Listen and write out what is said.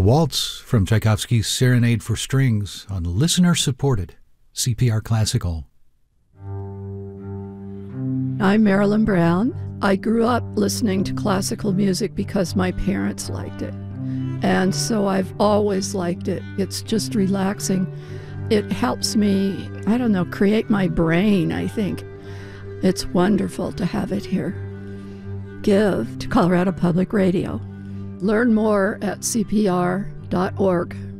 waltz from Tchaikovsky's Serenade for Strings on listener-supported CPR Classical. I'm Marilyn Brown. I grew up listening to classical music because my parents liked it. And so I've always liked it. It's just relaxing. It helps me, create my brain, I think. It's wonderful to have it here. Give to Colorado Public Radio. Learn more at cpr.org.